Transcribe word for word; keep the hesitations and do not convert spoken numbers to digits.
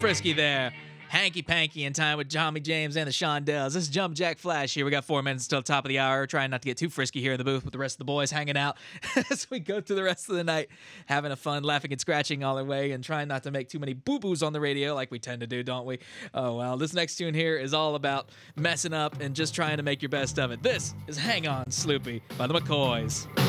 frisky there. Hanky Panky in time with Tommy James and the Shondells. This is Jump Jack Flash here. We got four minutes until top of the hour. Trying not to get too frisky here in the booth with the rest of the boys hanging out as we go through the rest of the night, having a fun, laughing and scratching all the way, and trying not to make too many boo-boos on the radio like we tend to do, don't we? Oh, well, this next tune here is all about messing up and just trying to make your best of it. This is Hang On, Sloopy by the McCoys.